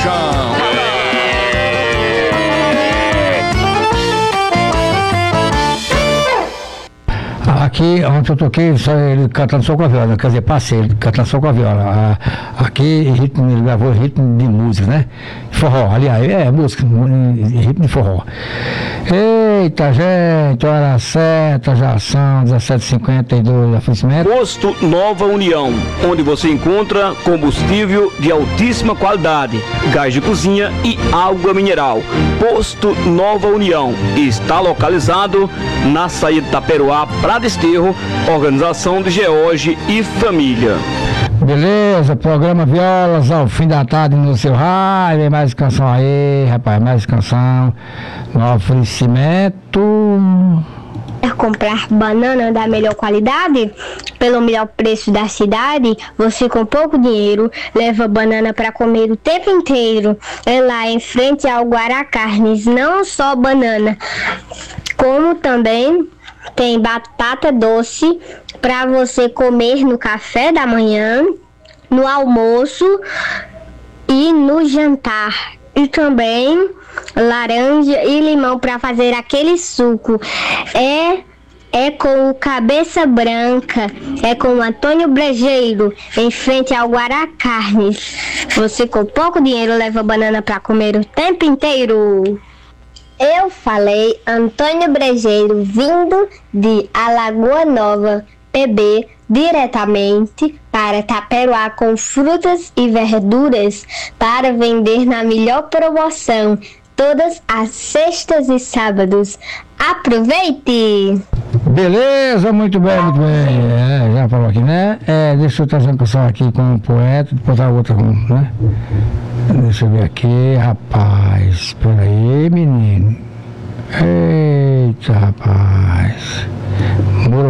Paixão. Aqui, onde eu toquei, só ele cantando só com a viola, quer dizer, passei ele cantando só com a viola. Aqui, ritmo, ele gravou ritmo de música, né? Forró, aliás, música, ritmo de forró. Eita, gente, hora certa, já são 17h52, oferecimento. Posto Nova União, onde você encontra combustível de altíssima qualidade, gás de cozinha e água mineral. Posto Nova União está localizado na saída de Itaperuá para Desterro, organização de George e família. Beleza, programa Violas ao fim da tarde no seu rádio. Vem mais canção aí, rapaz, mais canção. No oferecimento. Quer comprar banana da melhor qualidade? Pelo melhor preço da cidade? Você com pouco dinheiro leva banana para comer o tempo inteiro. É lá em frente ao Guaracarnes, não só banana, como também tem batata doce para você comer no café da manhã, no almoço e no jantar. E também laranja e limão para fazer aquele suco. É com o Cabeça Branca, é com o Antônio Brejeiro, em frente ao Guaracarnes. Você com pouco dinheiro leva banana para comer o tempo inteiro. Eu falei Antônio Brejeiro, vindo de Alagoa Nova, PB, diretamente para Itaperuá com frutas e verduras para vender na melhor promoção, todas as sextas e sábados. Aproveite! Beleza, muito bem, muito bem. Já falou aqui, né? Deixa eu trazer uma canção aqui com um poeta, depois a outra com, né? Deixa eu ver aqui, rapaz. Espera aí, menino. Eita, rapaz. Moro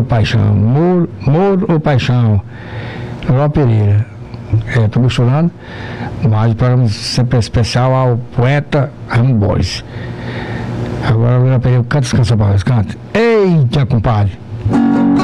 ou Paixão. Ló Pereira. Tô misturando, mas o programa sempre é especial ao poeta Ramon Borges. Agora o Ló Pereira canta essa canção para nós, canta. Eita, compadre.